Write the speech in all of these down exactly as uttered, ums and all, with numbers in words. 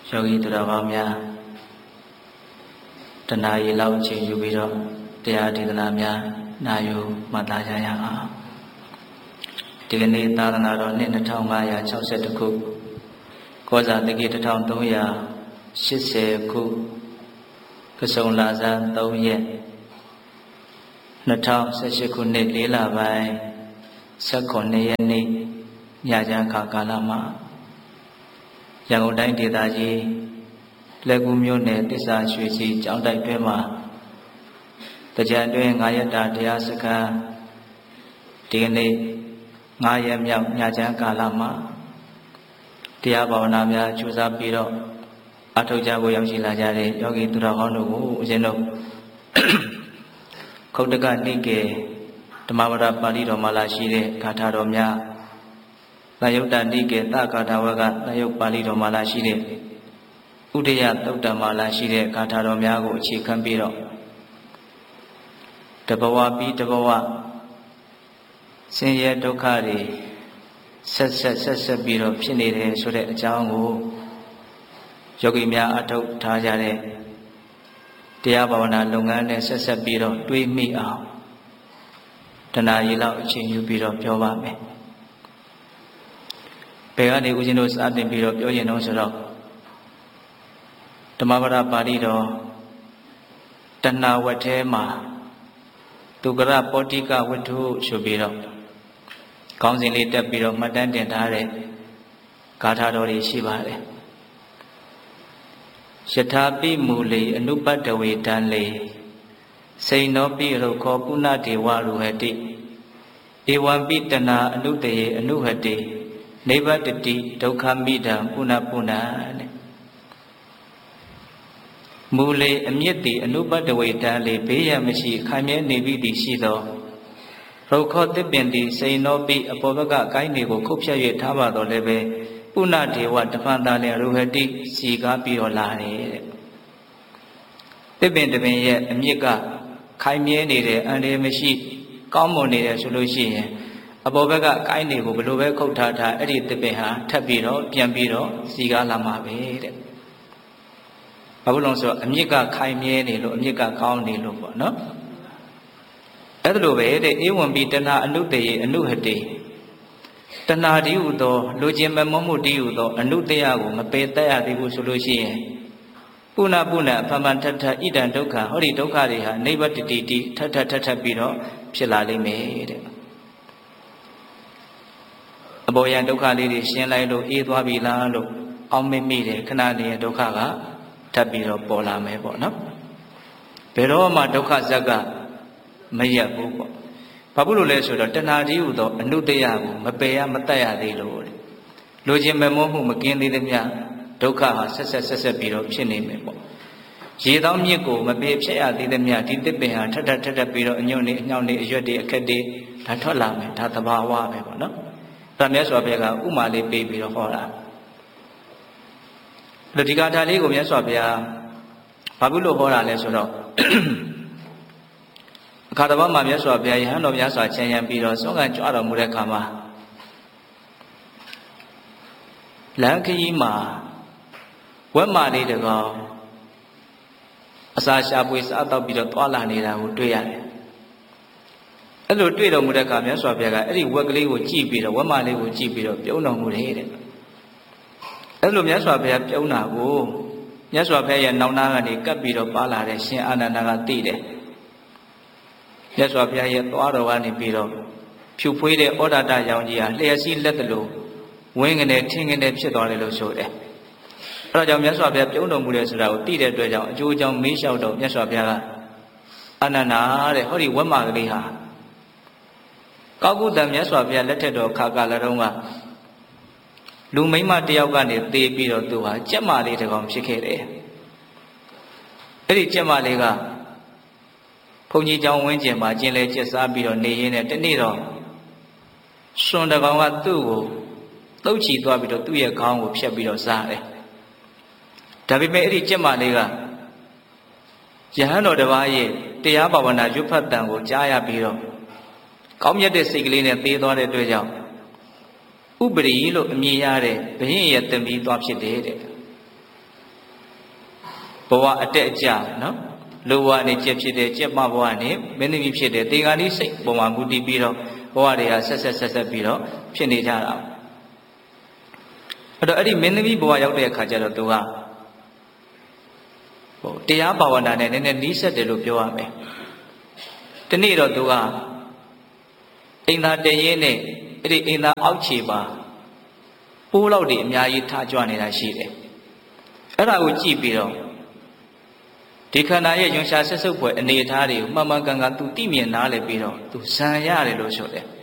ယောဂီသူတော်ကောင်းများတဏှာရီလောက်ချိန်ယူပြီးတော့တရားဒေသနာများနာယူမှတ်သားကြရအောင်ဒီကနေ့သာသနာတော်နှစ်နှစ်ထောင်ငါးရာခြောက်สิบခုကောဇာတက္ကိတစ်ထောင်သုံးရာရှစ်ဆယ်ခုကဆုံလာဇန်သုံးရက်နှစ်ထောင်၁၈ခုနှစ်လေးလပိုင်း၁၉ရက်နေ့ညချမ်းခါကာလမှာရန်ကုန်တိုင်းဒေသကြီးလက်ကူမြို့နယ်တစ္ဆာရွှေစီကျောင်းတိုက်တွင်မှာတကြံတွင်ငါးရက်တာတရားစခန်းဒီကနေ့ငါးရက်မြောက်ညချမ်းကာလမှာတရားဘာဝနာများကြိုးစားပြီးတော့အထောက်ကြကိုရောက်ရှိလာကြတဲ့ယောဂီသူတော်ကောင်းတို့ကိုဦးဇင်းတို့ခုတ်တကနိကေဓမ္မဝရပါဠိတော်မှာလာရှိတဲ့ဂါထာတော်များသယုတ်တနိကေသဂါထာဝကသယုတ်ပါဠိတော်မှာလာရှိတဲ့ဥဒယသုတ်တံမှာလာရှိတဲ့ဂါထာတော်များကိုအခြေခံပြီးတော့တဘဝပြီးတဘဝဆင်းရဲဒုက္ခတွေဆက်ဆက်ဆက်ဆက်ပြီးတော့ဖြစ်နေတယ်ဆိုတဲ့အကြောင်းကိုယောဂီများအထောက်ထားကြတဲ့တရားဘာဝနာလုပ်ငန်းနဲ့ဆက်ဆက်ပြီးတော့တွေးမိအောင်တဏှာရီလောက်အချိန်ယူပြီးတော့ပြောပါမယ်ဘယ်ကနေဦးဇင်းတို့စတင်ပြီးတော့ပြောရင်တော့ဆိုတော့ဓမ္မပဒပါဠိတော်တဏှာဝတ်ထဲမှာဒုက္ခရပောတိကဝတ္ထုဆိုပြီးတော့ခေါင်းစဉ်လေးတက်ပြီးတော့မှတ်တမ်းတင်ထားတဲ့ဂါထာတော်တွေရှိပါတယ်ယထာပိမူလေအနုပတ္တဝေတံလေစိန်နောပိရုခောပုဏ္ဏဒေဝရုဟတိဧဝံပိတနာအနုတယေအနုဟတိနိဗ္ဗတတိဒုက္ခမိတံပုဏ္ဏပုဏ္ဏတဲ့မူလေအမြင့်တိအနုပတ္တဝေတံလေဘေးရမရှိခိုင်မြဲနေပြီတည်ရှိသောရုခောတစ်ပင်တိစိန်နောပိအပေါ်ဘက်ကကိုင်းတွေကိုခုတ်ဖြတ်၍ထားပါတော့လည်းပဲပုဏ္ဏဒေဝတပန်တာလည်းရုဟတိစီကားပြီးတော့လာတယ်တဲ့တစ်ပင်တစ်ပင်ရဲ့အမြင့်ကခိုင်မြဲနေတယ်အန္တရာယ်မရှိကောင်းမွန်နေတယ်ဆိုလို့ရှိရင်အပေါ်ဘက်ကကိုင်းတွေကိုဘယ်လိုပဲခုတ်ထားထားအဲ့ဒီတစ်ပင်ဟာထပ်ပြီးတော့ပြန်ပြီးတော့စီကားလာမှာပဲတဲ့ဘာလို့လဲဆိုတော့အမြင့်ကခိုင်မြဲနေလို့အမြင့်ကကောင်းနေလို့ပေါ့နော်အဲ့ဒါလိုပဲတဲ့ဧဝံပိတဏအနုတယေအနုဟတိတဏှာတည်းဟူသောလူကျင်မမမှုတည်းဟူသောအနုတယကိုမပယ်တတ်ရသေးဘူးဆိုလို့ရှိရင်ပုဏ္ဏပုဏ္ဏဖမန်ထထဣဒံဒုက္ခဟောဒီဒုက္ခတွေဟာနိဗ္ဗတတိတိထထထထပြီးတော့ဖြစ်လာလိမ့်မယ်တဲ့အဘောယံဒုက္ခလေးတွေရှင်းလိုက်လို့အေးသွားပြီလားလို့အောင်းမိမိတယ်ခဏလေးဒုက္ခကထပ်ပြီးတော့ပေါ်လာမယ်ပေါ့နော်ဘယ်တော့မှဒုက္ခဇက်ကမရက်ဘူးပေါ့ဘာဖြစ်လို့လဲဆိုတော့တဏှာတည်းဟူသောအနုတယကိုမပယ်ရမတတ်ရသေးလို့လူချင်းမမောမှုမကင်းသေးသမျှဒုက္ခဟာဆက်ဆက်ဆက်ဆက်ပြီးတော့ဖြစ်နေမယ်ပေါ့ရေသောမြစ်ကိုမပယ်ဖြစ်ရသေးသမျှဒီတစ်ပင်ဟာထပ်ထပ်ထပ်ထပ်ပြီးတော့အညွန့်နေအညောင်းနေအရွက်တွေအခက်တွေဒါထွက်လာမယ်ဒါသဘာဝပဲပေါ့နော်ဒါမြတ်စွာဘုရားကဥမာလေးပေးပြီးတော့ဟောတာဒီဂါထာလေးကိုမြတ်စွာဘုရားဘာဖြစ်လို့ဟောတာလဲဆိုတော့အခါတစ်ပတ်မှာမြတ်စွာဘုရားယဟန်တော်များစွာချမ်းရံပြီးတော့ဆုံးခံကြွတော်မူတဲ့အခါမှာလမ်းခရီးမှာဝက်မာလေးတကောင်အစာရှာပွေစားတော့ပြီးတော့သွာလာနေတာကိုတွေ့ရတယ်။အဲ့လိုတွေ့တော်မူတဲ့အခါမြတ်စွာဘုရားကအဲ့ဒီဝက်ကလေးကိုကြည့်ပြီးတော့ဝက်မာလေးကိုကြည့်ပြီးတော့ပြုံးတော်မူတယ်တဲ့။အဲ့လိုမြတ်စွာဘုရားပြုံးတာကိုမြတ်စွာဘုရားရဲ့နောင်နာကနေကပ်ပြီးတော့ပါလာတဲ့ရှင်အာနန္ဒာကသိတယ်။မြတ်စွာဘုရားရဲ့သွားတော်ကနေပြီးတော့ဖြူဖွေးတဲ့ဩဒတရောင်ကြီးဟာလျှက်စီးလက်တလို့ဝင်းကနေထင်းကနေဖြစ်သွားတယ်လို့ဆိုတယ်။အဲဒါကြောင့်မြတ်စွာဘုရားပြုံးတော်မူတယ်ဆိုတာကိုသိတဲ့အတွက်ကြောင့်အကျိုးအကြောင်းမေးလျှောက်တော့မြတ်စွာဘုရားကအနန္နာတဲ့ဟောဒီဝက်မာကလေးဟာကောက်ကုတံမြတ်စွာဘုရားလက်ထက်တော်ခါကာလတုန်းကလူမိန်းမတယောက်ကနေသေပြီးတော့သူဟာကြက်မလေးတစ်ကောင်ဖြစ်ခဲ့တယ်။အဲ့ဒီကြက်မလေးကဘုန်းကြီးကျောင်းဝင်းကျင်မှာကျင်လဲကျက်စားပြီးတော့နေရင်းနဲ့တနေ့တော့စွန်တကောင်ကသူ့ကိုတုတ်ချီသွားပြီးတော့သူ့ရဲ့ခေါင်းကိုဖြတ်ပြီးတော့စားတယ်။ဒါပေမဲ့အဲ့ဒီကြက်မလေးကယဟန်တော်တစ်ပါးရဲ့တရားဘာဝနာရွတ်ဖတ်တန်ကိုကြားရပြီးတော့ကောင်းမြတ်တဲ့စိတ်ကလေးနဲ့သေးသွားတဲ့အတွက်ကြောင့်ဥပရိလို့အမည်ရတဲ့ဘုရင်ရဲ့တမီးသွားဖြစ်တယ်တဲ့ဝအတက်အကျနော်လူဘဝနဲ့ကျက်ဖြစ်တဲ့ကျက်မဘဝနဲ့မင်းသမီးဖြစ်တဲ့တေဂာနိစိတ်ပုံမှာမူတည်ပြီးတော့ဘဝတွေကဆက်ဆက်ဆက်ဆက်ပြီးတော့ဖြစ်နေကြတာအဲ့တော့အဲ့ဒီမင်းသမီးဘဝရောက်တဲ့အခါကျတော့သူကဟိုတရားဘာဝနာနဲ့နည်းနည်းနီးစပ်တယ်လို့ပြောရမယ်ဒီနေ့တော့သူကအိမ်သာတရင်နဲ့အဲ့ဒီအိမ်သာအောက်ခြေပါပိုးလောက်တွေအများကြီးထားကြွနေတာရှိတယ်အဲ့ဒါကိုကြည့်ပြီးတော့ဒီခန္ဓာရဲ့ယွန်ရှာဆက်စုပ်ဖွယ်အနေအထားတွေကိုမှန်မှန်ကန်ကန်သူသိမြင်နားလည်ပြီးတော့သူဇံရတယ်လို့ဆိုတယ်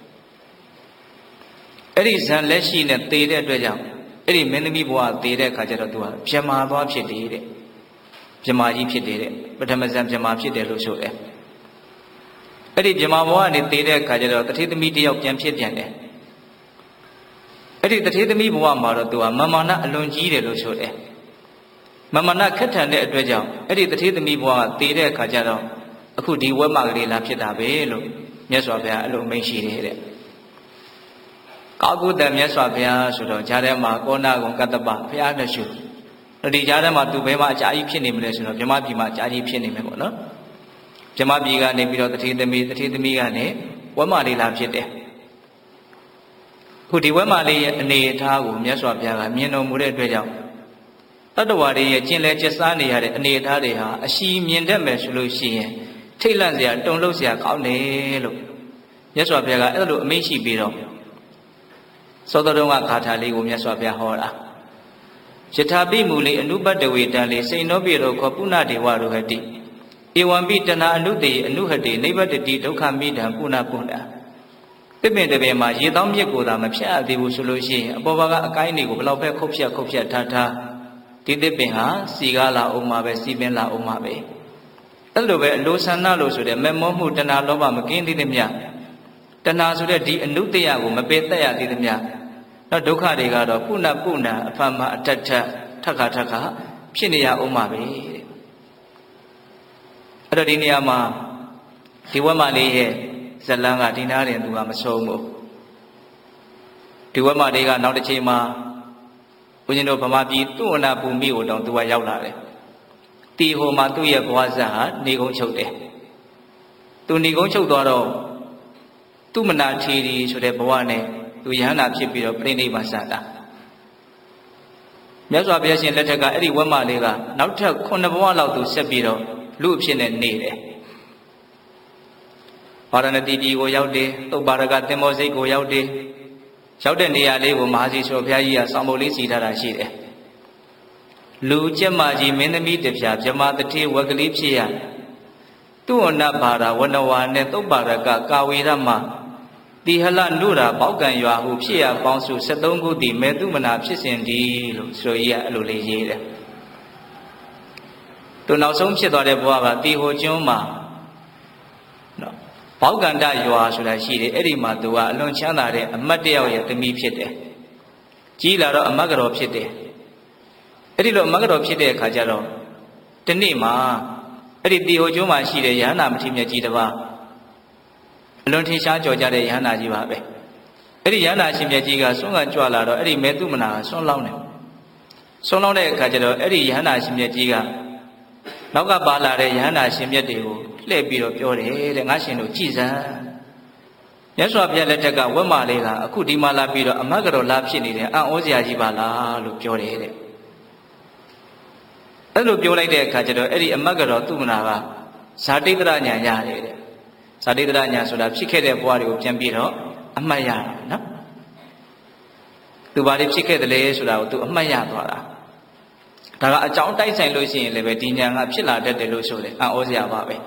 အဲ့ဒီဇံလက်ရှိနဲ့သေတဲ့အတွက်ကြောင့်အဲ့ဒီမင်းသမီးဘဝသေတဲ့အခါကျတော့သူကပြမာသွားဖြစ်တယ်တဲ့ပြမာကြီးဖြစ်တယ်တဲ့ပထမဇံပြမာဖြစ်တယ်လို့ဆိုတယ်အဲ့ဒီပြမာဘဝနဲ့သေတဲ့အခါကျတော့တထေသမီးတယောက်ပြန်ဖြစ်ပြန်တယ်အဲ့ဒီတထေသမီးဘဝမှာတော့သူကမမာနအလွန်ကြီးတယ်လို့ဆိုတယ်မမနာခက်ထန်တဲ့အတွက်ကြောင့်အဲ့ဒီတထေသမီးဘဝကတည်တဲ့အခါကျတော့အခုဒီဝက်မကလေးလာဖြစ်တာပဲလို့မြတ်စွာဘုရားအဲ့လိုမိန့်ရှိတယ်တဲ့ကောကုတ္တမြတ်စွာဘုရားဆိုတော့ဂျာထဲမှာကောနာကုံကတ္တပဘုရားနှစ်ရှုဒီဂျာထဲမှာသူဘယ်မှာအကြာကြီးဖြစ်နေမလဲဆိုတော့မြမပြည်မှာအကြာကြီးဖြစ်နေမယ်ပေါ့နော်မြမပြည်ကနေပြီးတော့တထေသမီးတထေသမီးကနေဝက်မလေးလာဖြစ်တယ်ခုဒီဝက်မလေးရဲ့အနေအထားကိုမြတ်စွာဘုရားကမြင်တော်မူတဲ့အတွက်ကြောင့်တတ္တဝါတွေရဲ့ကျင့်လဲကျက်စားနေရတဲ့အနေအထားတွေဟာအရှိမြင်တတ်မယ်ဆိုလို့ရှိရင်ထိတ်လန့်စရာတုန်လှုပ်စရာကောင်းတယ်လို့မြတ်စွာဘုရားကအဲ့လိုအမိန့်ရှိပြီးတော့သောတော်ကဂါထာလေးကိုမြတ်စွာဘုရားဟောတာယထာပိမူလေအနုပတ္တဝေတံလေစိန်နောပိရောခောပုဏ္ဏဒေဝရောဟတိဧဝံပိတဏအနုတေအနုဟတေနိဗ္ဗတတိဒုက္ခမိတံပုဏ္ဏပုဏ္ဏတစ်ပင်တစ်ပင်မှာရေတောင်းမြစ်ကိုသာမဖြတ်အပ်သေးဘူးဆိုလို့ရှိရင်အပေါ်ဘကအကိုင်းတွေကိုဘယ်လောက်ပဲခုတ်ဖြတ်ခုတ်ဖြတ်ထားထားဒီတစ်ပင်ဟာစီကားလာအောင်မှာပဲစီပင်လာအောင်မှာပဲအဲ့လိုပဲအလိုဆန္ဒလို့ဆိုတဲ့မမောမှုတဏှာလောဘမကင်းသေးသမျှတဏှာဆိုတဲ့ဒီအနုတ္တယကိုမပယ်သက်ရသေးသမျှတော့ဒုက္ခတွေကတော့ပုဏ္ဏပုဏ္ဏအဖမအတ္တထထခါထခါဖြစ်နေရအောင်မှာပဲအဲ့တော့ဒီနေရာမှာဒီဝက်မလေးရဲ့ဇလန်းကဒီနားရင်သူကမဆုံးဘူးဒီဝက်မလေးကနောက်တစ်ချိန်မှာဦးဇင်းတို့ဗမာပြည်သူ့အနာဘူမိကိုတောင်သူကရောက်လာတယ်တီဟိုမှာသူ့ရဲ့ဘဝဇာဟာနေကုန်းချုပ်တယ်သူနေကုန်းချုပ်သွားတော့သူ့မနာထီရီဆိုတဲ့ဘဝနဲ့သူယဟန္တာဖြစ်ပြီးတော့ပြိဋိဘဆတာမြတ်စွာဘုရားရှင်လက်ထက်ကအဲ့ဒီဝက်မလေးကနောက်ထပ်ခုနှစ်ဘဝလောက်သူဆက်ပြီးတော့လူအဖြစ်နဲ့နေတယ်ဗာရဏသီပြည်ကိုရောက်တယ်သုတ်ပါရကသင်္ဘောစိတ်ကိုရောက်တယ်ရောက်တဲ့နေရာလေးကိုမဟာစီဆိုဘုရားကြီးကစောင်းပုတ်လေးစီထားတာရှိတယ်လူကျက်မကြီးမင်းသမီးတပြားဗြဟ္မာတထေဝက်ကလေးဖြစ်ရသူ့အနဘာရာဝနဝါနဲ့သုတ်ပါရကကာဝေရမတိဟလနုရာပေါကံရွာဟုဖြစ်ရပေါင်းစုဆက်သုံးခုတည်မေတုမနာဖြစ်စဉ်ဒီလို့ဆိုရအဲ့လိုလေးရေးတယ်သူနောက်ဆုံးဖြစ်သွားတဲ့ဘဝကတီဟိုကျွန်းမှာနော်ဘောက်ကန္တရွာဆိုတာရှိတယ်အဲ့ဒီမှာသူကအလွန်ချမ်းသာတဲ့အမတ်တယောက်ရဲ့သမီးဖြစ်တယ်ကြီးလာတော့အမတ်ကတော်ဖြစ်တယ်အဲ့ဒီလိုအမတ်ကတော်ဖြစ်တဲ့အခါကျတော့ဒီနေ့မှာအဲ့ဒီတီဟိုကျွန်းမှာရှိတဲ့ယဟန္တာမထေရမြတ်ကြီးတစ်ပါးအလွန်ထင်ရှားကြော်ကြတဲ့ယဟန္တာကြီးပါပဲအဲ့ဒီယဟန္တာရှင်မြတ်ကြီးကဆွမ်းကကြွလာတော့အဲ့ဒီမေတုမနာကဆွမ်းလောင်းတယ်ဆွမ်းလောင်းတဲ့အခါကျတော့အဲ့ဒီယဟန္တာရှင်မြတ်ကြီးကနောက်ကပါလာတဲ့ယဟန္တာရှင်မြတ်တွေကိုလှည့်ပြီးတော့ပြောတယ်တဲ့ငါရှင်တို့ကြည်စမ်းမြတ်စွာဘုရားလက်ထက်ကဝက်မလေးကအခုဒီမှာလာပြီးတော့အမတ်ကတော်လာဖြစ်နေတယ်အံ့ဩစရာကြီးပါလားလို့ပြောတယ်တဲ့အဲ့လိုပြောလိုက်တဲ့အခါကျတော့အဲ့ဒီအမတ်ကတော်သူမနာကဇာတိတရညာရတယ်တဲ့ဇာတိတရညာဆိုတာဖြစ်ခဲ့တဲ့ဘဝတွေကိုပြန်ပြီးတော့အမှတ်ရတယ်နော်သူဘာတွေဖြစ်ခဲ့တယ်လဲဆိုတာကိုသူအမှတ်ရသွားတာဒါကအကြောင်းတိုက်ဆိုင်လို့ရှိရင်လည်းပဲဒီညာကဖြစ်လာတတ်တယ်လို့ဆိုတယ်အံ့ဩစရာပါပဲ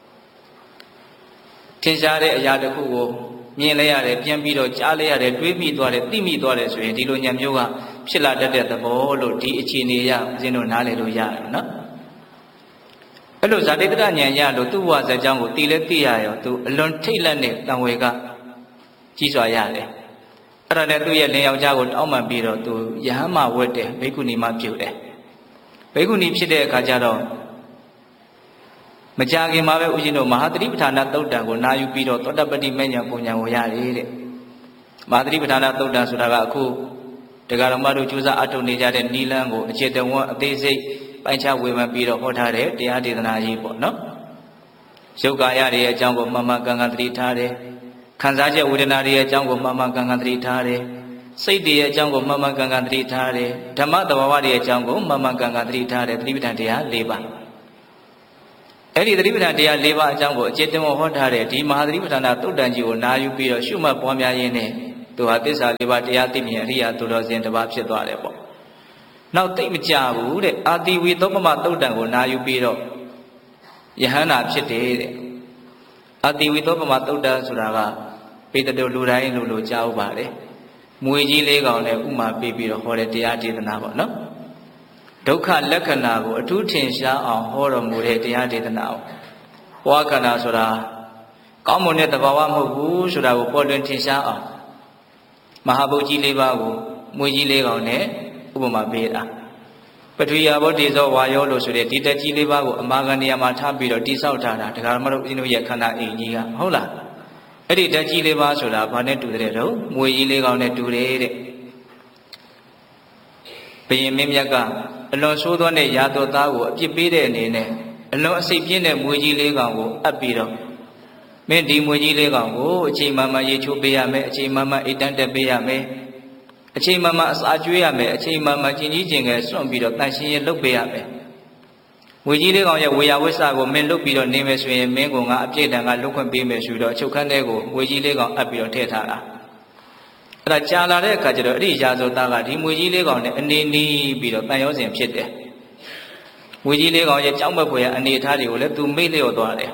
ထင်ရှားတဲ့အရာတစ်ခုကိုမြင်လဲရတယ်ပြန်ပြီးတော့ကြားလဲရတယ်တွေးမိသွားတယ်သိမိသွားတယ်ဆိုရင်ဒီလိုညာမျိုးကဖြစ်လာတတ်တဲ့သဘောလို့ဒီအခြေအနေရဦးဇင်းတို့နားလည်လို့ရတယ်နော်အဲ့လိုဇာတိတရဉာဏ်ရလို့သူ့ဘဝဇာတ်ကြောင်းကိုတည်လဲသိရရောသူအလွန်ထိတ်လန့်တဲ့တန်ဝေကကြီးစွာရတယ်အဲ့ဒါနဲ့သူ့ရဲ့လင်ယောက်ျားကိုတောင်းပန်ပြီးတော့သူယဟန်မဝတ်တယ်ဘိက္ခုနီမပြုတ်တယ်ဘိက္ခုနီဖြစ်တဲ့အခါကျတော့မကြခင်မှာပဲဦးဇင်းတို့မဟာသတိပဋ္ဌာနသုတ်တံကိုနာယူပြီးတော့သောတပတိမဉ္ဇဉ်ပုံဉဏ်ကိုရတယ်တဲ့မဟာသတိပဋ္ဌာနသုတ်တံဆိုတာကအခုတရားတော်မတို့ကြိုးစားအထုတ်နေကြတဲ့နီလန်းကိုအခြေတဝန်းအသေးစိတ်ပပိုင်းခြားဝေဖန်ပြီးတော့ဟောထားတဲ့တရားဒေသနာကြီးပေါ့နော်ရုပ်ကာယတွေရဲ့အကြောင်းကိုမှန်မှန်ကန်ကန်သတိထားတယ်ခံစားချက်ဝေဒနာတွေရဲ့အကြောင်းကိုမှန်မှန်ကန်ကန်သတိထားတယ်စိတ်တွေရဲ့အကြောင်းကိုမှန်မှန်ကန်ကန်သတိထားတယ်ဓမ္မသဘာဝတွေရဲ့အကြောင်းကိုမှန်မှန်ကန်ကန်သတိထားတယ်သတိပဋ္ဌာန်တရား၄ပါးအဲ့ဒီသတိပဋ္ဌာန်တရား၄ပါးအကြောင်းကိုအကျဉ်းတဝဟောထားတဲ့ဒီမဟာသတိပဋ္ဌာန်သုတ်တန်ကြီးကိုနာယူပြီးတော့ရှုမှတ်ပွားများရင်းနဲ့သူဟာသစ္စာ၄ပါးတရားသိမြင်အရိယာသူတော်စင်တစ်ပါးဖြစ်သွားတယ်ပေါ့နောက်သိမကြဘူးတဲ့အာတိဝိသောပမသုတ်တန်ကိုနာယူပြီးတော့ယဟန္တာဖြစ်တယ်တဲ့အာတိဝိသောပမသုတ်တန်ဆိုတာကပေတတော်လူတိုင်းလူလူကြားဥပါတယ်မွေကြီးလေးကောင်နဲ့ဥမာပေးပြီးတော့ဟောတဲ့တရားဒေသနာပေါ့နော်ဒုက္ခလက္ခဏာကိုအထူးထင်ရှားအောင်ဟောတော်မူတဲ့တရားဒေသနာကိုဘဝခန္ဓာဆိုတာကောင်းမွန်တဲ့သဘာဝမဟုတ်ဘူးဆိုတာကိုပေါ်လွင်ထင်ရှားအောင်မဟာဗုဒ္ဓကြီးလေးပါးကိုမွေကြီးလေးကောင်နဲ့ဥပမာပေးတာပထဝီယာဘောတေဇောဝါယောလို့ဆိုတဲ့ဒီတက်ကြီးလေးပါးကိုအမာခံနေရာမှာထားပြီးတော့တိဆောက်ထားတာဒကာမတို့ဦးဇင်းတို့ရဲ့ခန္ဓာအိမ်ကြီးကဟုတ်လားအဲ့ဒီတက်ကြီးလေးပါးဆိုတာဘာနဲ့တူတဲ့တော့မွေကြီးလေးကောင်နဲ့တူတယ်တဲ့ဘုရင်မင်းမြတ်ကအလွန်ဆိုးသောနဲ့ရာတော်သားကိုအပြစ်ပေးတဲ့အနေနဲ့အလွန်အစိတ်ပြင်းတဲ့မွေကြီးလေးကောင်ကိုအပ်ပြီးတော့မင်းဒီမွေကြီးလေးကောင်ကိုအချိန်မှမှရေချိုးပေးရမယ်အချိန်မှမှအိတ်တန်းတက်ပေးရမယ်အချိန်မှမှအစာကျွေးရမယ်အချိန်မှမှကျင်ကြီးကျင်ငယ်စွန့်ပြီးတော့တန်ရှင်းရလုပ်ပေးရမယ်ငွေကြီးလေးကောင်ရဲ့ဝေယဝိဆကိုမင်းလုပ်ပြီးတော့နေမယ်ဆိုရင်မင်းကငါအပြည့်တန်ကလုတ်ခွင့်ပေးမယ်ဆိုတော့အချုပ်ခန်းထဲကိုငွေကြီးလေးကောင်အပ်ပြီးတော့ထည့်ထားတာအဲ့ဒါကြာလာတဲ့အခါကျတော့အဲ့ဒီရာဇဝသားကဒီငွေကြီးလေးကောင်နဲ့အနေနီးပြီးတော့တန်ရောစဉ်ဖြစ်တယ်ငွေကြီးလေးကောင်ရဲ့ကြောက်မက်ဖွယ်အနေအထားတွေကိုလည်းသူမေ့လျော့သွားတယ်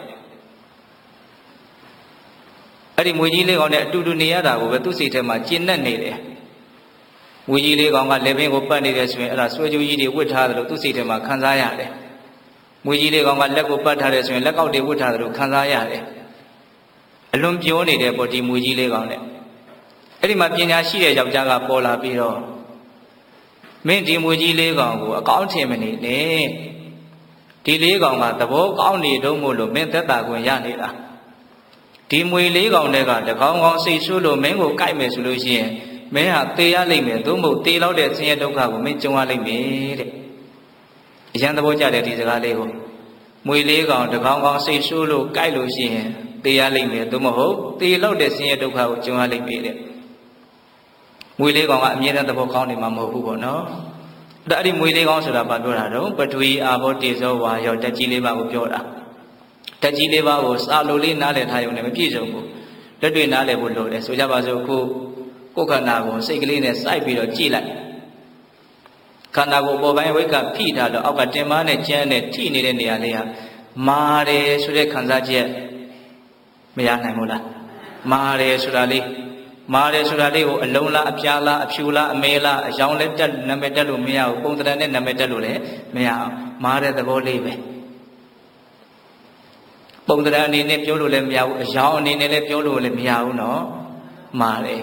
အဲ့ဒီငွေကြီးလေးကောင်နဲ့အတူတူနေရတာကိုပဲသူ့စိတ်ထဲမှာကျဉ်တ်နေတယ်ငွေကြီးလေးကောင်ကလက်ပင်ကိုပတ်နေတယ်ဆိုရင်အဲ့ဒါဆွဲကြိုးကြီးတွေဝတ်ထားတယ်လို့သူ့စိတ်ထဲမှာခံစားရတယ်ငွေကြီးလေးကောင်ကလက်ကိုပတ်ထားတယ်ဆိုရင်လက်ကောက်တွေဝတ်ထားတယ်လို့ခံစားရတယ်အလွန်ပြောနေတယ်ပေါ့ဒီငွေကြီးလေးကောင်နဲ့အဲ့ဒီမှာပညာရှိတဲ့ယောက်ျားကပေါ်လာပြီးတော့မင်းဒီငွေကြီးလေးကောင်ကိုအကောင်းထင်မနေနဲ့ဒီလေးကောင်ကသဘောကောင်းနေတော့မို့လို့မင်းသက်သာခွင့်ရနေတာဒီငွေလေးကောင်တွေကတကောင်းကောင်းစိတ်ဆိုးလို့မင်းကိုကြိုက်မယ်ဆိုလို့ရှိရင်မင်းဟာသေရလိမ့်မယ်သို့မဟုတ်သေလောက်တဲ့ဆင်းရဲဒုက္ခကိုမင်းကြုံရလိမ့်မယ်တဲ့အရန်သဘောကျတဲ့ဒီစကားလေးကိုငွေလေးကောင်တကောင်းကောင်းစိတ်ဆိုးလို့ကြိုက်လို့ရှိရင်သေရလိမ့်မယ်သို့မဟုတ်သေလောက်တဲ့ဆင်းရဲဒုက္ခကိုကြုံရလိမ့်မယ်တဲ့ငွေလေးကောင်ကအမြဲတမ်းသဘောကောင်းနေမှာမဟုတ်ဘူးပေါ့နော်အဲ့ဒီငွေလေးကောင်ဆိုတာဘာပြောတာတော့ပထဝီအာဘောတေဇောဝါယောတက်ကြီးလေးပါကိုပြောတာတက်ကြီးလေးပါကိုစာလိုလေးနားလည်ထားရုံနဲ့မပြည့်စုံဘူးလက်တွေ့နားလည်ဖို့လိုတယ်ဆိုကြပါစို့ခုကိုယ်ခန္ဓာကိုစိတ်ကလေးနဲ့စိုက်ပြီးတော့ကြည့်လိုက်ခန္ဓာကိုယ်ပေါ်ပိုင်းဝိကဖိထားတော့အောက်ကတင်မားနဲ့ကျန်းနဲ့ထိနေတဲ့နေရာလေးဟာမာတယ်ဆိုတဲ့ခံစားချက်မရနိုင်ဘူးလားမာတယ်ဆိုတာလေးမာတယ်ဆိုတာလေးကိုအလုံးလားအပြားလားအဖြူလားအမဲလားအယောင်လည်းတက်နာမည်တက်လို့မရဘူးပုံသဏ္ဍာန်နဲ့နာမည်တက်လို့လည်းမရအောင်မာတဲ့သဘောလေးပဲပုံသဏ္ဍာန်အနေနဲ့ပြောလို့လည်းမရဘူးအယောင်အနေနဲ့လည်းပြောလို့လည်းမရဘူးနော်မာတယ်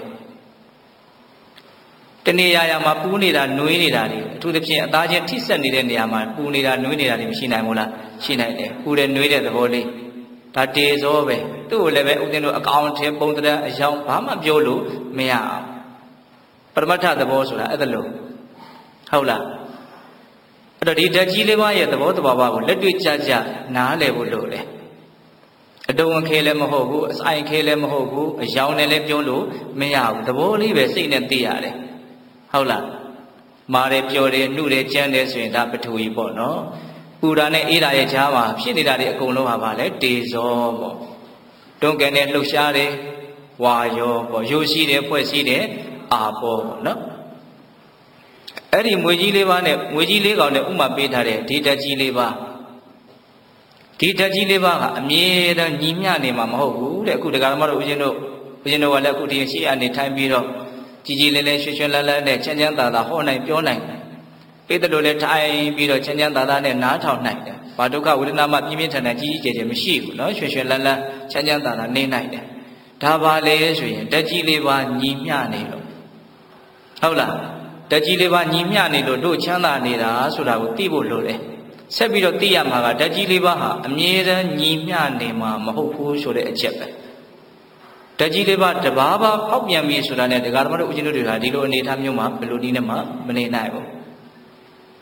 တနေရာရာမှာပူးနေတာနှွေးနေတာတွေအထူးသဖြင့်အသားချင်းထိဆက်နေတဲ့နေရာမှာပူနေတာနှွေးနေတာတွေမရှိနိုင်ဘူးလားရှိနိုင်တယ်ပူတဲ့နှွေးတဲ့သဘောလေးဒါတေဇောပဲသူ့ကိုလည်းပဲဥစဉ်တို့အကောင်ထဲပုံသဏ္ဍာန်အယောင်ဘာမှပြောလို့မရအောင်ပရမတ္ထသဘောဆိုတာအဲ့ဒါလို့ဟုတ်လားအဲ့တော့ဒီဓာတ်ကြီးလေးပါးရဲ့သဘောတဘာဝကိုလက်တွေ့ကြကြနားလည်ဖို့လိုတယ်အတုံးခဲလည်းမဟုတ်ဘူးအဆိုင်ခဲလည်းမဟုတ်ဘူးအယောင်နဲ့လည်းပြောလို့မရဘူးသဘောလေးပဲစိတ်နဲ့သိရတယ်ဟုတ်လားမာတယ်ပျော်တယ်နှုတယ်ကြမ်းတယ်ဆိုရင်ဒါပထဝီပေါ့နော်ပူတာနဲ့အေးတာရဲ့ကြားမှာဖြစ်နေတာတွေအကုန်လုံးဟာပါလေတေဇောပေါ့တွန်းကန်နဲ့လှုပ်ရှားတယ်ဝါယောပေါ့ရိုးရှိတယ်ဖွဲ့ရှိတယ်အာဘောပေါ့နော်အဲ့ဒီမွေကြီးလေးပါးနဲ့မွေကြီးလေးကောင်နဲ့ဥမာပေးထားတဲ့ဒီဓာတ်ကြီးလေးပါးဒီဓာတ်ကြီးလေးပါးကအမြဲတမ်းညီမျှနေမှာမဟုတ်ဘူးတဲ့အခုဒကာဓမ္မတို့ဦးဇင်းတို့ဦးဇင်းတို့ကလည်းအခုဒီရှေ့အနေထိုင်ပြီးတော့ကြီးကြီးလေးလေးရွှွှွှွှလန်းလန်းနဲ့ချမ်းချမ်းသာသာဟောနိုင်ပြောနိုင်ပိတ္တလိုလည်းထိုင်ပြီးတော့ချမ်းချမ်းသာသာနဲ့နားထောင်နိုင်တယ်။ဘာဒုက္ခဝေဒနာမှပြင်းပြင်းထန်ထန်ကြီးကြီးကျယ်ကျယ်မရှိဘူးနော်ရွှွှွှွှလန်းလန်းချမ်းချမ်းသာသာနေနိုင်တယ်။ဒါပါလေဆိုရင်ဓာတ်ကြီးလေးပါညီမျှနေလို့ဟုတ်လားဓာတ်ကြီးလေးပါညီမျှနေလို့တို့ချမ်းသာနေတာဆိုတာကိုသိဖို့လိုတယ်။ဆက်ပြီးတော့သိရမှာကဓာတ်ကြီးလေးပါဟာအမြဲတမ်းညီမျှနေမှာမဟုတ်ဘူးဆိုတဲ့အချက်ပဲ။ဓာတ်ကြီးလေးပါတဘာဘာဖောက်ပြန်ပြီဆိုတာနဲ့ဒကာဓမ္မတို့ဦးဇင်းတို့တွေကဒီလိုအနေအထားမျိုးမှာဘယ်လိုနည်းနဲ့မှမနေနိုင်ဘူး။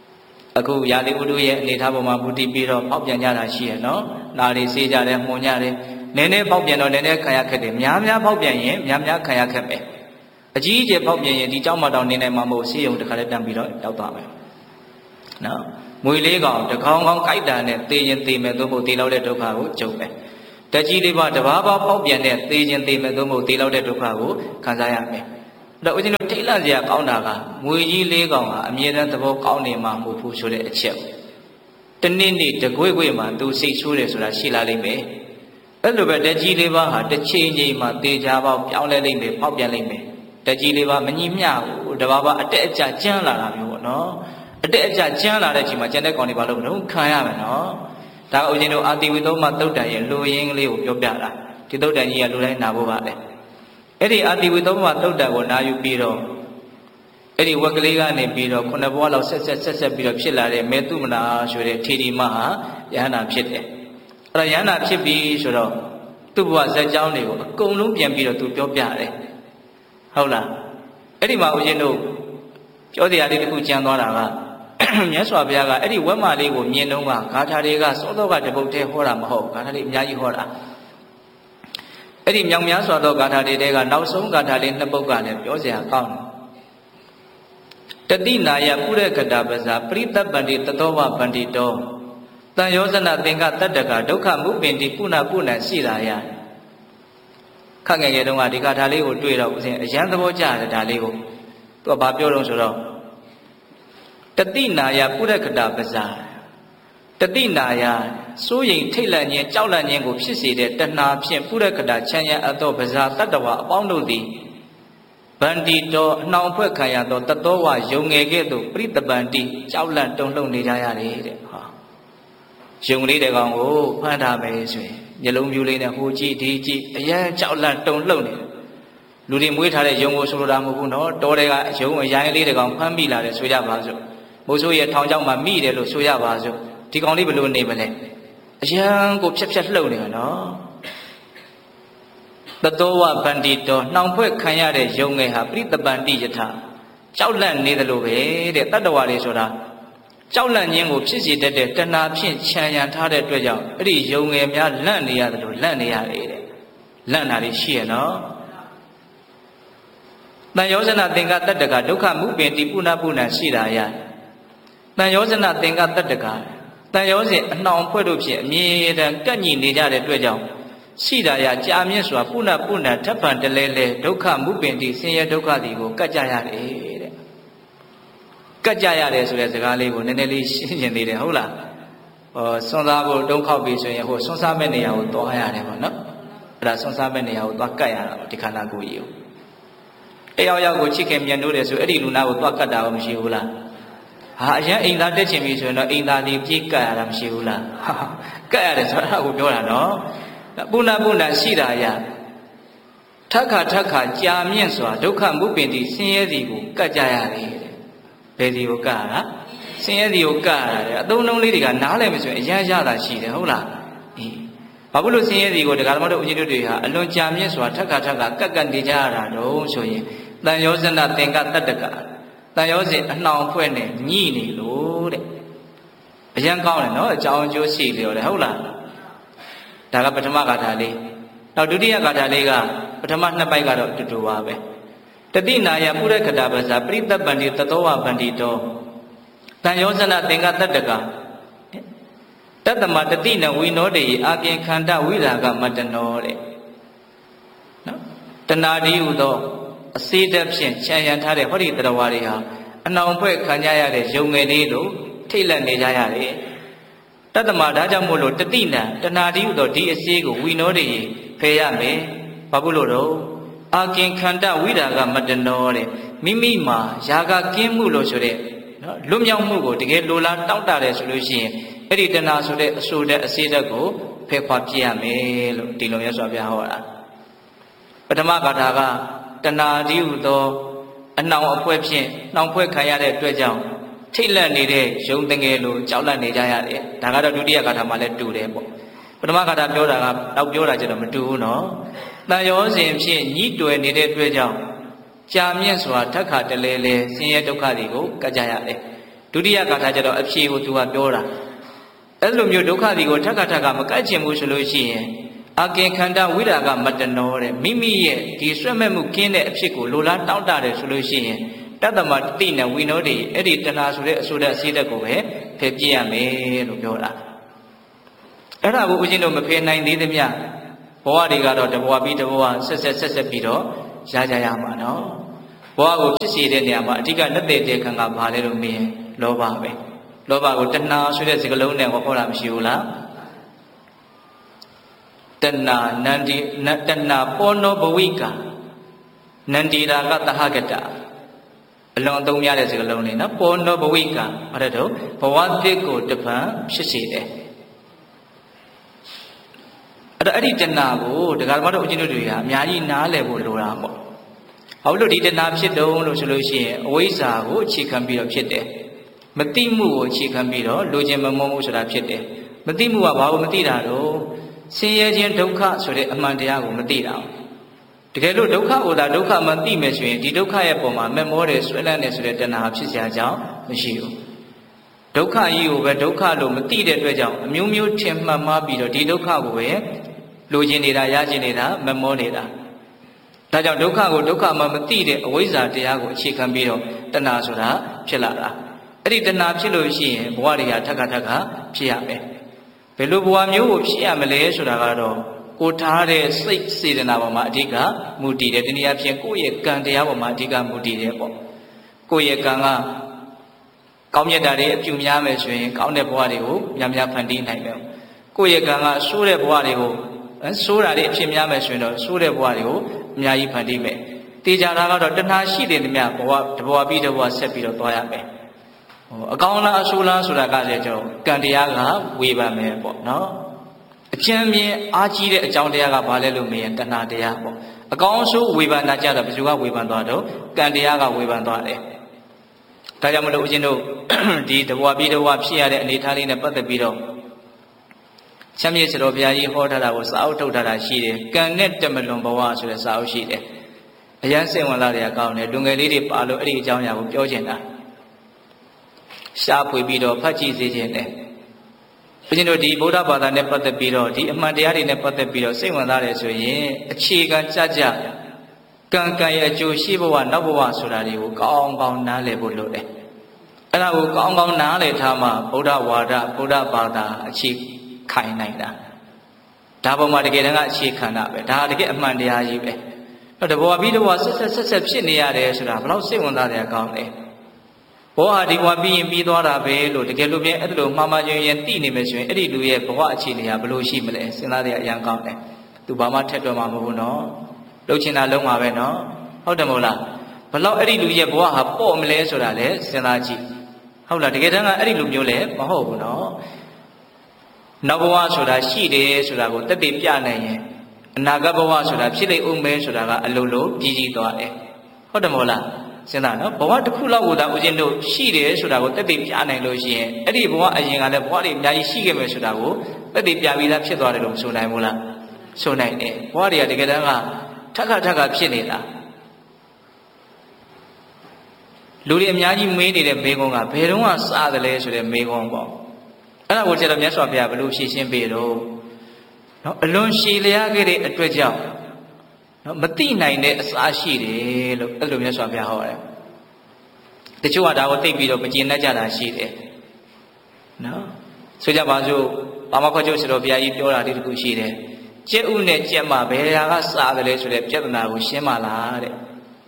အခုရာသီဥတုရဲ့အနေထားပေါ်မှာမူတည်ပြီးတော့ပေါက်ပြန်ကြတာရှိရနော်နားလေးစေးကြတယ်မှုန်ကြတယ်နည်းနည်းပေါက်ပြန်တော့နည်းနည်းခံရခက်တယ်များများပေါက်ပြန်ရင်များများခံရခက်ပဲအကြီးအကျယ်ပေါက်ပြန်ရင်ဒီကြောက်မတောင်နေနိုင်မှာမဟုတ်ဆေးရုံတစ်ခါလေးတန်းပြီးတော့တောက်သွားမယ်နော်မွေလေးကောင်တကောင်ကောင်ကြိုက်တာနဲ့သေရင်သေမယ်သို့မဟုတ်သေလောက်တဲ့ဒုက္ခကိုကြုံမယ်တကြီးလေးပါတဘာဘာပေါက်ပြန်တဲ့သေရင်သေမယ်သို့မဟုတ်သေလောက်တဲ့ဒုက္ခကိုခံစားရမယ်အဲ့တော့ဦးဇင်းတို့ထိတ်လန့်စရာကောင်းတာကမွေကြီးလေးကောင်ဟာအမြဲတမ်းသဘောကောင်းနေမှာမဟုတ်ဘူးဆိုတဲ့အချက်တနေ့နေ့တကွေ့ကွေ့မှာသူစိတ်ဆိုးတယ်ဆိုတာရှိလာလိမ့်မယ်အဲ့လိုပဲတကြီးလေးပါဟာတစ်ချိန်ချိန်မှာသေချာပေါက်ပြောင်းလဲလိမ့်မယ်ပေါက်ပြန်လိမ့်မယ်တကြီးလေးပါမညီမျှဘူးတဘာဘာအတက်အကျကျန်းလာတာမျိုးပေါ့နော်အတက်အကျကျန်းလာတဲ့အချိန်မှာကျန်တဲ့ကောင်တွေဘာလို့မလုပ်ခံရမယ်နော်ဒါကဦးဇင်းတို့အာတိဝိသုမသုတ်တန်ရဲ့လူရင်းကလေးကိုပြောပြတာဒီသုတ်တန်ကြီးကလူတိုင်းနာဖို့ပါလေအဲ့ဒီအာတိဝိသုမသုတ်တန်ကိုနာယူပြီးတော့အဲ့ဒီဝက်ကလေးကနေပြီးတော့ခုနှစ်ဘဝလောက်ဆက်ဆက်ဆက်ဆက်ပြီးတော့ဖြစ်လာတဲ့မေတုမနာဆိုတဲ့ထေရီမဟာယဟန္တာဖြစ်တယ်အဲ့ဒါယဟန္တာဖြစ်ပြီးဆိုတော့သူ့ဘဝဇာတ်ကြောင်းတွေကိုအကုန်လုံးပြန်ပြီးတော့သူပြောပြတယ်ဟုတ်လားအဲ့ဒီမှာဦးဇင်းတို့ပြောတရားလေးတစ်ခုကျန်သွားတာကမြတ်စွာဘုရားကအဲ့ဒီဝက်မလေးကိုမြင်တော့ကဂါထာတွေကစောတော့ကတပုတ်တည်းဟောတာမဟုတ်ဂါထာလေးအများကြီးဟောတာအဲ့ဒီမြောင်များစွာသောဂါထာတွေတဲကနောက်ဆုံးဂါထာလေးနှစ်ပုဒ်ကလည်းပြောစရာကောင်းတယ်တတိနာယပုရကတာပဇာပရိသပ္ပန္တိတသောဝဗန္တိတောတန်ယောဇနသင်္ကတတ္တကဒုက္ခမုပင်တိပုဏ္ဏပုဏ္ဏရှိတာယခက်ငယ်ငယ်တုန်းကဒီဂါထာလေးကိုတွေ့တော့ဦးဇင်းအရန်သဘောကျတယ်ဒါလေးကိုသူကဘာပြောတော့ဆိုတော့တတိနာယပုရကတာပဇာတတိနာယစိုးရိမ်ထိတ်လန့်ခြင်းကြောက်လန့်ခြင်းကိုဖြစ်စေတဲ့တဏှာဖြင့်ပုရကတာချမ်းရအပ်သောပဇာတတ္တဝအပေါင်းတို့သည်ဗန္တိတောအနှောင်ဖွဲ့ခံရသောတသောဝယုံငယ်ကဲ့သို့ပရိတပန္တိကြောက်လန့်တုန်လှုပ်နေကြရတယ်တဲ့ဟာယုံလေးတဲ့ကောင်ကိုဖမ်းထားမယ်ဆိုရင်မျက်လုံးပြူလေးနဲ့ဟိုကြည့်ဒီကြည့်အရန်ကြောက်လန့်တုန်လှုပ်နေတယ်လူတွေမွေးထားတဲ့ယုံကိုဆိုလိုတာမဟုတ်ဘူးနော်တောတွေကယုံအရိုင်းလေးတဲ့ကောင်ဖမ်းမိလာတယ်ဆိုကြပါစို့မိုးဆိုးရဲ့ထောင်ချောက်မှာမိတယ်လို့ဆိုရပါစို့ဒီကောင်လေးဘယ်လိုနေမလဲအရန်ကိုဖြက်ဖြက်လှုပ်နေတယ်နော်တသောဝဗန္တိတောနှောင်ဖွဲ့ခံရတဲ့ယုံငယ်ဟာပရိတပန္တိယထကြောက်လန့်နေတယ်လို့ပဲတဲ့တတ္တဝါတွေဆိုတာကြောက်လန့်ခြင်းကိုဖြစ်စေတတ်တဲ့တဏှာဖြင့်ခြံရံထားတဲ့အတွက်ကြောင့်အဲ့ဒီယုံငယ်များလန့်နေရတယ်လို့လန့်နေရတယ်တဲ့လန့်တာတွေရှိရနော်တန်ယောဇနသင်္ကတတ္တကဒုက္ခမုပင်တိပုဏ္ဏပုဏ္ဏရှိတာယတန်ယောဇနသင်္ကတတ္တကတန်ယောဇဉ်အနှောင်ဖွဲ့တို့ဖြင့်အမြဲတမ်းကန့်ညီနေကြတဲ့အတွက်ကြောင့်ရှိတာယကြာမြင့်စွာပုဏ္ဏပုဏ္ဏထပ်ပံတလဲလဲဒုက္ခမုပင်တိဆင်းရဲဒုက္ခသည်ကိုကတ်ကြရတယ်တဲ့ကတ်ကြရတယ်ဆိုတဲ့စကားလေးကိုနည်းနည်းလေးရှင်းကျင်သေးတယ်ဟုတ်လားဟောဆွမ်းစားဖို့တုံးခောက်ပြီးဆိုရင်ဟိုဆွမ်းစားမဲ့နေရာကိုသွားရတယ်ပေါ့နော်အဲ့ဒါဆွမ်းစားမဲ့နေရာကိုသွားကတ်ရတာဒီခန္ဓာကိုယ်ကြီးကိုတယောက်ယောက်ကိုချစ်ခင်မြတ်နိုးတယ်ဆိုအဲ့ဒီလူနာကိုသွားကတ်တာရောမရှိဘူးလားဟာအရင်အိမ်သားတက်ချင်ပြီဆိုရင်တော့အိမ်သားလေးပြေးကတ်ရတာမရှိဘူးလားကတ်ရတယ်ဆိုတာကိုပြောတာနော်ပုဏ္ဏပုဏ္ဏရှိတာယထက်ခါထက်ခါကြာမြင့်စွာဒုက္ခမုပင်တိဆင်းရဲစီကိုကတ်ကြရတယ်ဘယ်စီကိုကတ်ရတာဆင်းရဲစီကိုကတ်ရတယ်အသုံးလုံးလေးတွေကနားလည်မယ်ဆိုရင်အရန်ရတာရှိတယ်ဟုတ်လားအေးဘာဖြစ်လို့ဆင်းရဲစီကိုဒကာဓမ္မတို့ဦးဇင်းတို့တွေဟာအလွန်ကြာမြင့်စွာထက်ခါထက်ခါကတ်ကတ်နေကြရတာတော့ဆိုရင်တန်ယောဇနသင်္ကတတ္တကတန်ယောဇဉ်အနှောင်ဖွဲ့နဲ့ညှိနေလို့တဲ့အရန်ကောင်းတယ်နော်အကြောင်းအကျိုးရှိလျော်တယ်ဟုတ်လားဒါကပထမဂါထာလေးနောက်ဒုတိယဂါထာလေးကပထမနှစ်ပိုက်ကတော့တူတူပါပဲတတိနာယပုရကတာပဇာပရိသပ္ပန္တိတသောဝဗန္တိတောတန်ယောဇနသင်္ကတတ္တကတတ္တမတတိနဝိနောတေအာပြင်ခန္ဓဝိရာဂမတ္တနောတဲ့နော်တဏှာဒီဟုသောအစေတဖြင့်ခြံရံထားတဲ့ဟောဒီတရားဝါတွေဟာအနှောင်ဖွဲ့ခံကြရတဲ့ယုံငယ်လေးလို့ထိတ်လန့်နေကြရတယ်တတ္တမဒါကြောင့်မို့လို့တတိနံတဏှာဒီဟုသောဒီအစေးကိုဝိနောတေဖယ်ရမယ်ဘာဖြစ်လို့တော့အာကင်ခန္ဓဝိရာဂမတ္တနောတဲ့မိမိမှာယာဂကင်းမှုလို့ဆိုတဲ့နော်လွတ်မြောက်မှုကိုတကယ်လိုလားတောင့်တတယ်ဆိုလို့ရှိရင်အဲ့ဒီတဏှာဆိုတဲ့အဆိုတဲ့အစေးတက်ကိုဖယ်ခွာပြရမယ်လို့ဒီလိုရဆိုပြဟောတာပထမဂါထာကတဏှာဒီဟုသောအနှောင်အဖွဲဖြင့်နှောင်ဖွဲခံရတဲ့အတွက်ကြောင့်ထိတ်လန့်နေတဲ့ယုံတငယ်လိုကြောက်လန့်နေကြရတယ်ဒါကတော့ဒုတိယဂါထာမှာလည်းတူတယ်ပေါ့ပထမဂါထာပြောတာကနောက်ပြောတာကျတော့မတူဘူးနော်တန်ရောစဉ်ဖြင့်ညှိတွယ်နေတဲ့အတွက်ကြောင့်ကြာမြင့်စွာထက်ခါတလဲလဲဆင်းရဲဒုက္ခတွေကိုကတ်ကြရတယ်ဒုတိယဂါထာကျတော့အဖြေကိုသူကပြောတာအဲ့လိုမျိုးဒုက္ခတွေကိုထပ်ခါထပ်ခါမကတ်ချင်ဘူးဆိုလို့ရှိရင်အကင်ခန္ဓာဝိရာဂမတနောတဲ့မိမိရဲ့ဒီဆွဲမဲ့မှုကင်းတဲ့အဖြစ်ကိုလိုလားတောင့်တတယ်ဆိုလို့ရှိရင်တတ္တမတိနဲ့ဝိနောတွေအဲ့ဒီတဏှာဆိုတဲ့အဆိုတဲ့အစိတ်ကိုပဲဖယ်ပြရမယ်လို့ပြောတာအဲ့ဒါကိုဦးဇင်းတို့မဖယ်နိုင်သေးသမျှဘဝတွေကတော့တဘဝပြီးတဘဝဆက်ဆက်ဆက်ဆက်ပြီးတော့ရကြရမှာနော်ဘဝကိုဖြစ်စေတဲ့နေရာမှာအဓိကလက်သေးတဲ့ခံကဘာလဲလို့မေးရင်လောဘပဲလောဘကိုတဏှာဆိုတဲ့စကားလုံးနဲ့ဟောတာမရှိဘူးလားတဏှာနန္ဒီတဏှာပောနောဘဝိကနန္ဒီရာကတဟကတအလွန်အသုံးများတဲ့စကားလုံးလေးနော်ပောနောဘဝိကအဲ့ဒါတော့ဘဝသစ်ကိုတပံဖြစ်စေတယ်အဲ့တော့အဲ့ဒီတဏှာကိုဒကာမတော်အချင်းတို့တွေကအများကြီးနားလည်ဖို့လိုတာပေါ့ဘာလို့ဒီတဏှာဖြစ်တုံးလို့ဆိုလို့ရှိရင်အဝိဇ္ဇာကိုအခြေခံပြီးတော့ဖြစ်တယ်မတိမှုကိုအခြေခံပြီးတော့လိုချင်မမုန်းမှုဆိုတာဖြစ်တယ်မတိမှုကဘာလို့မတိတာတော့ဆင်းရဲခြင်းဒုက္ခဆိုတဲ့အမှန်တရားကိုမသိတာတကယ်လို့ဒုက္ခကိုသာဒုက္ခမှသိမယ်ဆိုရင်ဒီဒုက္ခရဲ့ပုံမှာမမောတယ်ဆွဲလန်းတယ်ဆိုတဲ့တဏှာဖြစ်စရာကြောင်းမရှိဘူးဒုက္ခကြီးကိုပဲဒုက္ခလို့မသိတဲ့အတွက်ကြောင့်အမျိုးမျိုးထင်မှတ်မှားပြီးတော့ဒီဒုက္ခကိုပဲလိုချင်နေတာရချင်နေတာမမောနေတာဒါကြောင့်ဒုက္ခကိုဒုက္ခမှမသိတဲ့အဝိဇ္ဇာတရားကိုအခြေခံပြီးတော့တဏှာဆိုတာဖြစ်လာတာအဲ့ဒီတဏှာဖြစ်လို့ရှိရင်ဘဝတွေကထပ်ခါထပ်ခါဖြစ်ရမယ်ဘယ်လိုဘဝမျိုးကိုဖြစ်ရမလဲဆိုတာကတော့ကိုထားတဲ့စိတ်စေတနာပေါ်မှာအဓိကမူတည်တယ်ဒီနေ့အဖြစ်ကိုယ့်ရဲ့ကံတရားပေါ်မှာအဓိကမူတည်တယ်ပေါ့ကိုယ့်ရဲ့ကံကကောင်းမြတ်တာတွေအပြုများမယ်ဆိုရင်ကောင်းတဲ့ဘဝတွေကိုများများဖန်တီးနိုင်တယ်ကိုယ့်ရဲ့ကံကဆိုးတဲ့ဘဝတွေကိုဆိုးတာတွေအဖြစ်များမယ်ဆိုရင်တော့ဆိုးတဲ့ဘဝတွေကိုအများကြီးဖန်တီးမယ်တေချာတာကတော့တဏှာရှိတဲ့မြတ်ဘဝတဘဝပြီးတဘဝဆက်ပြီးတော့သွားရမယ်ဟိုအကောင်းလားအဆိုးလားဆိုတာကလည်းကျွန်တော်ကံတရားကဝေဖန်မယ်ပေါ့နော်အကျဉ်းမြင်အားကြီးတဲ့အကြောင်းတရားကဘာလဲလို့မေးရင်တဏှာတရားပေါ့အကောင်းအဆိုးဝေဖန်တာကြတော့ဘယ်သူကဝေဖန်သွားတော့ကံတရားကဝေဖန်သွားတယ်ဒါကြောင့်မလို့ဦးဇင်းတို့ဒီတဘဝပြီးတဘဝဖြစ်ရတဲ့အနေအထားလေးနဲ့ပတ်သက်ပြီးတော့ချမ်းမြေ့စတော်ဘုရားကြီးဟောထားတာကိုစာအုပ်ထုတ်ထားတာရှိတယ်ကံနဲ့တမလွန်ဘဝဆိုတဲ့စာအုပ်ရှိတယ်အရန်စိတ်ဝင်လာတဲ့အကောင်းနဲ့လူငယ်လေးတွေပါလို့အဲ့ဒီအကြောင်းအရာကိုပြောချင်တာရှားဖွေပြီးတော့ဖတ်ကြည့်စေခြင်းနဲ့ဘုရားတို့ဒီဗုဒ္ဓဘာသာနဲ့ပတ်သက်ပြီးတော့ဒီအမှန်တရားတွေနဲ့ပတ်သက်ပြီးတော့စိတ်ဝင်စားတယ်ဆိုရင်အခြေခံကြကြကံကံရဲ့အကျိုးရှိဘဝနောက်ဘဝဆိုတာတွေကိုကောင်းကောင်းနားလည်ဖို့လိုတယ်အဲ့ဒါကိုကောင်းကောင်းနားလည်ထားမှဗုဒ္ဓဝါဒဗုဒ္ဓဘာသာအခြေခိုင်နိုင်တာဒါပေါ်မှာတကယ်တမ်းကအခြေခံတာပဲဒါတကယ်အမှန်တရားကြီးပဲအဲ့တော့ဘဝပြီးတော့ဆက်ဆက်ဆက်ဆက်ဖြစ်နေရတယ်ဆိုတာဘယ်လောက်စိတ်ဝင်စားတဲ့အကောင်းလဲဘောဟာဒီဘဝပြီးရင်ပြီးသွားတာပဲလို့တကယ်လို့ပြအဲ့လိုမှားမှားယွင်းယွင်းသိနေမယ်ဆိုရင်အဲ့ဒီလူရဲ့ဘဝအခြေအနေကဘယ်လိုရှိမလဲစဉ်းစားရအရင်ကောင်းတယ်သူဘာမှထက်တော့မှာမဟုတ်ဘူးနော်လှုပ်ချင်တာလုံးမှာပဲနော်ဟုတ်တယ်မဟုတ်လားဘယ်လောက်အဲ့ဒီလူရဲ့ဘဝဟာပေါ့မလဲဆိုတာလည်းစဉ်းစားကြည့်ဟုတ်လားတကယ်တမ်းကအဲ့ဒီလူမျိုးလည်းမဟုတ်ဘူးနော်နောက်ဘဝဆိုတာရှိတယ်ဆိုတာကိုတက်တည်ပြနိုင်ရင်အနာဂတ်ဘဝဆိုတာဖြစ်လိမ့်ဦးမယ်ဆိုတာကအလိုလိုကြီးကြီးသွားတယ်ဟုတ်တယ်မဟုတ်လားစဉ်းစားနော်ဘဝတစ်ခုလောက်ကိုသာဦးဇင်းတို့ရှိတယ်ဆိုတာကိုတက်တည်ပြနိုင်လို့ရှိရင်အဲ့ဒီဘဝအရင်ကလည်းဘဝတွေအများကြီးရှိခဲ့မယ်ဆိုတာကိုတက်တည်ပြပြီးသားဖြစ်သွားတယ်လို့မဆိုနိုင်ဘူးလားဆိုနိုင်တယ်ဘဝတွေကတကယ်တမ်းကထက်ခါထက်ခါဖြစ်နေတာလူတွေအများကြီးမေးနေတဲ့မေးခွန်းကဘယ်တော့မှစတယ်လဲဆိုတဲ့မေးခွန်းပေါ့အဲ့ဒါကိုကျတော့မြတ်စွာဘုရားဘယ်လိုဖြေရှင်းပေးတော့နော်အလွန်ရှည်လျားခဲ့တဲ့အတွက်ကြောင့်နော်မတိနိုင်တဲ့အစားရှိတယ်လို့အဲ့လိုမြတ်စွာဘုရားဟောတယ်တချို့ကဒါကိုသိပြီးတော့မကျေနပ်ကြတာရှိတယ်နော်ဆိုကြပါစို့ပါမခောချုပ်ဆရာတော်ဘုရားကြီးပြောတာဒီတစ်ခုရှိတယ်ကျက်ဥနဲ့ကျက်မဘယ်ဟာကစားတယ်လဲဆိုတဲ့ပြဿနာကိုရှင်းပါလားတဲ့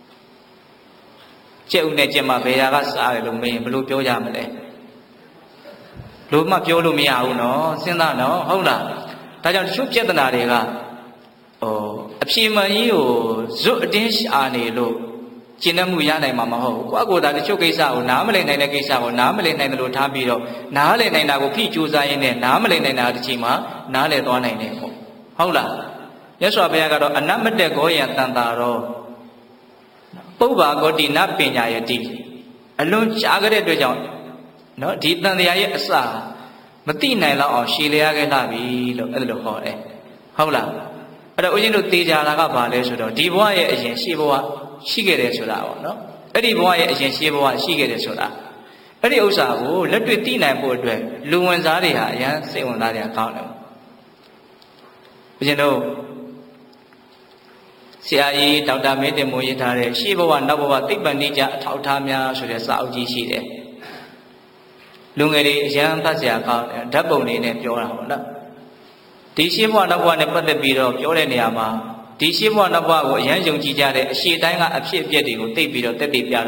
ကျက်ဥနဲ့ကျက်မဘယ်ဟာကစားတယ်လို့မင်းဘယ်လိုပြောကြမလဲလို့မှပြောလို့မရဘူးနော်စဉ်းစားနော်ဟုတ်လားဒါကြောင့်တချို့ပြဿနာတွေကဟိုအဖြေမှန်ကြီးကိုဇွတ်အတင်းရှာနေလို့ကျင့်တတ်မှုရနိုင်မှာမဟုတ်ဘူးကိုယ့်ကိုယ်သာတချို့ကိစ္စကိုနားမလည်နိုင်တဲ့ကိစ္စကိုနားမလည်နိုင်တယ်လို့ထားပြီးတော့နားလည်နိုင်တာကိုဖိကြိုးစားရင်းနဲ့နားမလည်နိုင်တာတစ်ချိန်မှာနားလည်သွားနိုင်တယ်ပေါ့ဟုတ်လားမြတ်စွာဘုရားကတော့အနမတ္တကောယံတန်တာရောပုဗ္ဗာကောတိနပညာယတိအလွန်ရှားကြတဲ့အတွက်ကြောင့်နော်ဒီတန်တရားရဲ့အစမသိနိုင်တော့အောင်ရှည်လျားခဲ့လာပြီလို့အဲ့လိုဟောတယ်ဟုတ်လားအဲ့တော့ဦးဇင်းတို့တေချာတာကဘာလဲဆိုတော့ဒီဘဝရဲ့အရင်ရှေးဘဝရှိခဲ့တယ်ဆိုတာပေါ့နော်အဲ့ဒီဘဝရဲ့အရင်ရှေးဘဝရှိခဲ့တယ်ဆိုတာအဲ့ဒီဥစ္စာကိုလက်တွေ့သိနိုင်ဖို့အတွက်လူဝင်စားတွေဟာအရန်စိတ်ဝင်စားကြကောင်းတယ်ဘုရားတို့ဆရာကြီးဒေါက်တာမင်းတင်မိုးရေးထားတဲ့ရှေးဘဝနောက်ဘဝသိပ္ပံနိကြအထောက်အထားများဆိုတဲ့စာအုပ်ကြီးရှိတယ်လူငယ်တွေအရန်ဖတ်စရာကောင်းတယ်ဓာတ်ပုံလေးနဲ့ပြောတာဟုတ်လားဒီရှေးဘဝနောက်ဘဝနဲ့ပတ်သက်ပြီးတော့ပြောတဲ့နေရာမှာဒီရှေးဘဝနောက်ဘဝကိုအရန်ယုံကြည်ကြတဲ့အရှိတိုင်းကအဖြစ်အပျက်တွေကိုသိပြီးတော့တက်တည်ပြ